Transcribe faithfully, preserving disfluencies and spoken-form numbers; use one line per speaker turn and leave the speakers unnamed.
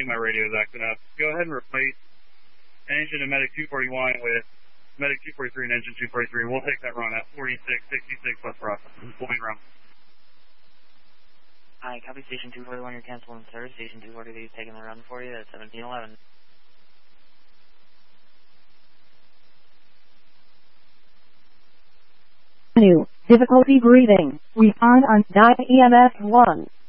think my radio is acting up. Go ahead and replace engine and Medic two forty-one with Medic two forty-three and engine two forty-three. We'll take that run at forty-six sixty-six West Rock. Flying run.
Hi, copy Station two forty-one, you're canceling service. Station two forty-three is taking the run for you at seventeen eleven.
New difficulty breathing. Respond on dial E M S one.